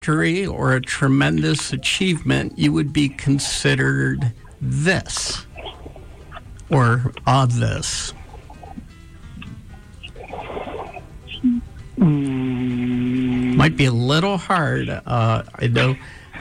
victory or a tremendous achievement, you would be considered this or this. Might be a little hard. I know.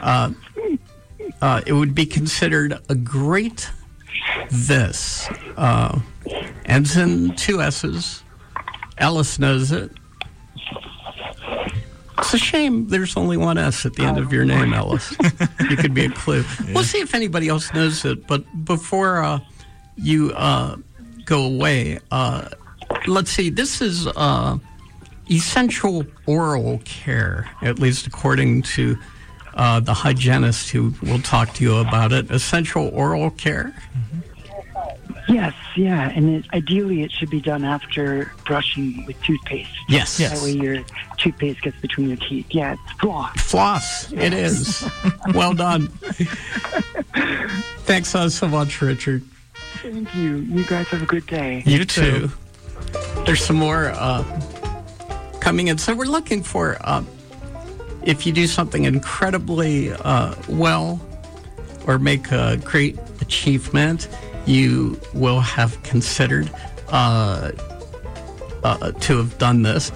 It would be considered a great this. Ends in two S's. Ellis knows it. It's a shame there's only one S at the end of your name, Ellis. You could be a clue. Yeah. We'll see if anybody else knows it. But before you go away, let's see. This is essential oral care, at least according to the hygienist who will talk to you about it. Essential oral care? Mm-hmm. Yes, yeah, and ideally it should be done after brushing with toothpaste. Yes. That way your toothpaste gets between your teeth. Yeah, it's floss. Floss, it is. Well done. Thanks so much, Richard. Thank you. You guys have a good day. You too. There's some more coming in. So we're looking for, if you do something incredibly well or make a great achievement, you will have considered to have done this.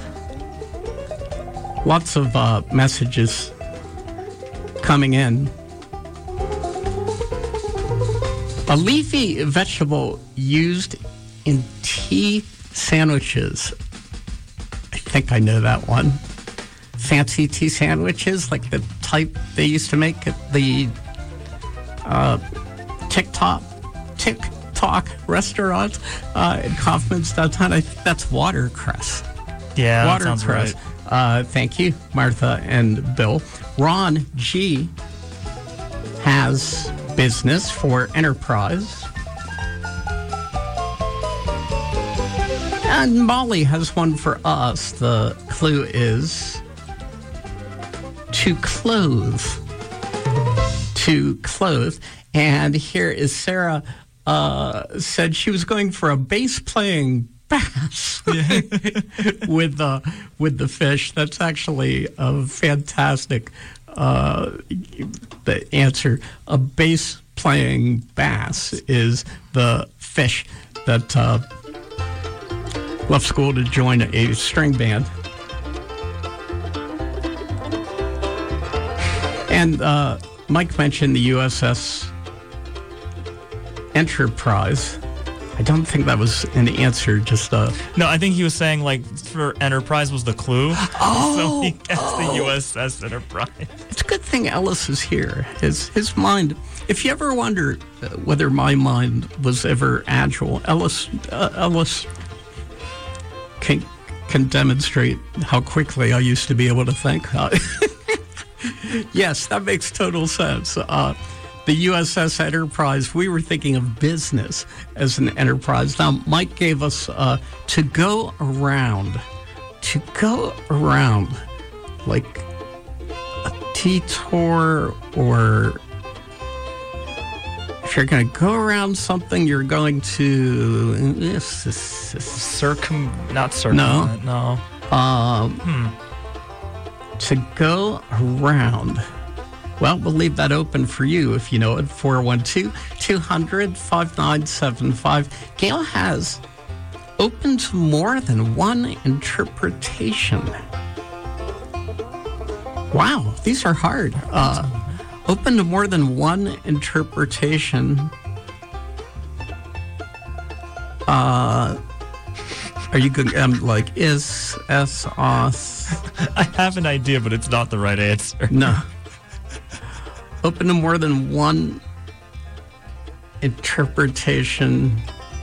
Lots of messages coming in. A leafy vegetable used in tea sandwiches. I think I know that one. Fancy tea sandwiches, like the type they used to make at the TikTok restaurant in Kaufman's downtown. I think that's watercress. Yeah, watercress. That sounds right. Thank you, Martha and Bill. Ron G. has business for enterprise. And Molly has one for us. The clue is to clothe. To clothe. And here is Sarah said she was going for a bass-playing bass with the fish. That's actually a fantastic the answer. A bass-playing bass is the fish that left school to join a string band. And Mike mentioned the USS Enterprise. I don't think that was an answer, just No, I think he was saying, like, for Enterprise was the clue. Oh! So he guessed the USS Enterprise. It's a good thing Ellis is here. His mind, if you ever wonder whether my mind was ever agile, Ellis can demonstrate how quickly I used to be able to think. Yes, that makes total sense. The USS Enterprise, we were thinking of business as an enterprise. Now, Mike gave us to go around, like a detour, or if you're going to go around something, you're going to... Not circumvent, no. To go around... Well, we'll leave that open for you if you know it. 412-200-5975. Gail has open to more than one interpretation. Wow, these are hard. Open to more than one interpretation. Are you going like is, s, os? I have an idea, but it's not the right answer. No. Open to more than one interpretation.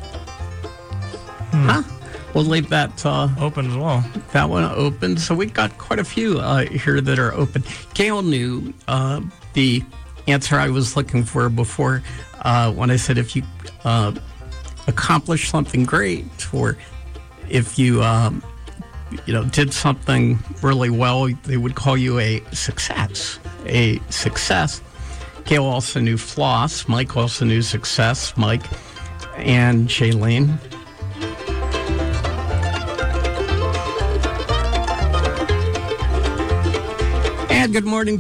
Huh? We'll leave that open as well. That one open. So we got quite a few here that are open. Gail knew the answer I was looking for before when I said if you accomplish something great, or if you did something really well, they would call you a success. A success. Gail also knew floss. Mike also knew success. Mike and Shailene. And good morning